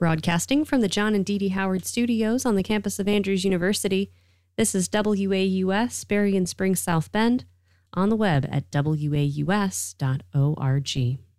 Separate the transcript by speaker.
Speaker 1: Broadcasting from the John and Dee Dee Howard Studios on the campus of Andrews University, this is WAUS, Berrien Springs, South Bend, on the web at waus.org.